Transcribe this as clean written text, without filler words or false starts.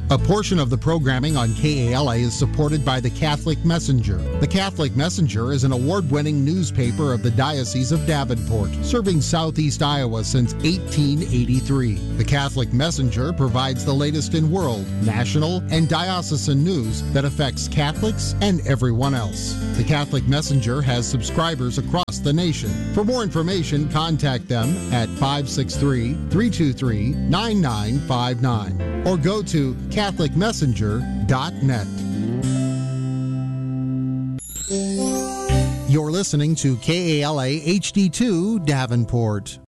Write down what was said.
A portion of the programming on KALA is supported by the Catholic Messenger. The Catholic Messenger is an award-winning newspaper of the Diocese of Davenport, serving southeast Iowa since 1883. The Catholic Messenger provides the latest in world, national, and diocesan news that affects Catholics and everyone else. The Catholic Messenger has subscribers across the nation. For more information, contact them at 563-323-9959 or go to CatholicMessenger.net. You're listening to KALA HD2 Davenport.